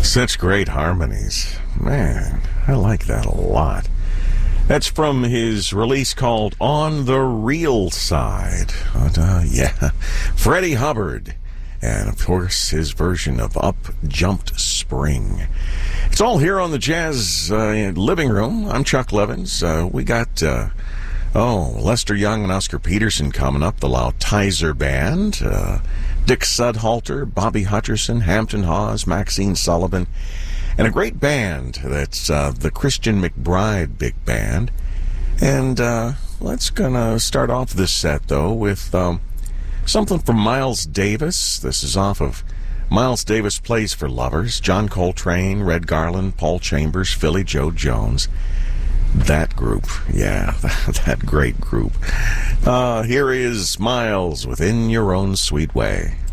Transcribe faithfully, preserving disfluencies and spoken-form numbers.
Such great harmonies. Man, I like that a lot. That's from his release called On the Real Side. But, uh, yeah, Freddie Hubbard. And, of course, his version of Up Jumped Spring. It's all here on the Jazz uh, Living Room. I'm Chuck Levins. Uh, we got, uh, oh, Lester Young and Oscar Peterson coming up, the Lautizer Band, uh, Dick Sudhalter, Bobby Hutcherson, Hampton Hawes, Maxine Sullivan, and a great band that's uh, the Christian McBride Big Band. And uh, let's gonna start off this set, though, with um, something from Miles Davis. This is off of Miles Davis Plays for Lovers. John Coltrane, Red Garland, Paul Chambers, Philly Joe Jones. That group, yeah, that great group. Uh, here is Miles, Within Your Own Sweet Way.